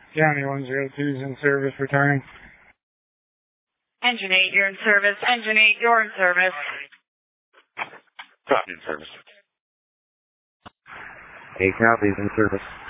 County 102 is in service, returning. Engine 8, you're in service. Engine 8, you're in service. Copy, in service. 8 copies, in service.